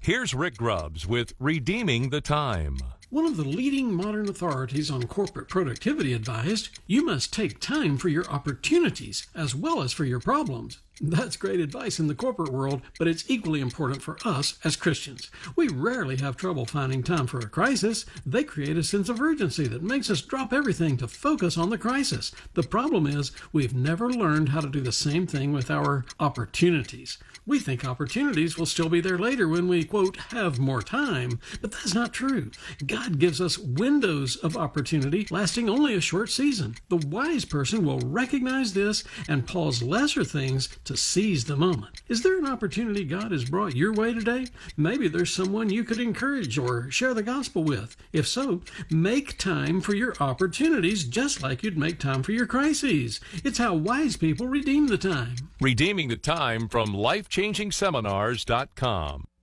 Here's Rick Grubbs with Redeeming the Time. One of the leading modern authorities on corporate productivity advised, you must take time for your opportunities as well as for your problems. That's great advice in the corporate world, but it's equally important for us as Christians. We rarely have trouble finding time for a crisis. They create a sense of urgency that makes us drop everything to focus on the crisis. The problem is we've never learned how to do the same thing with our opportunities. We think opportunities will still be there later when we, quote, have more time, but that's not true. God gives us windows of opportunity lasting only a short season. The wise person will recognize this and pause lesser things to seize the moment. Is there an opportunity God has brought your way today? Maybe there's someone you could encourage or share the gospel with. If so, make time for your opportunities just like you'd make time for your crises. It's how wise people redeem the time. Redeeming the Time from LifeChangingSeminars.com.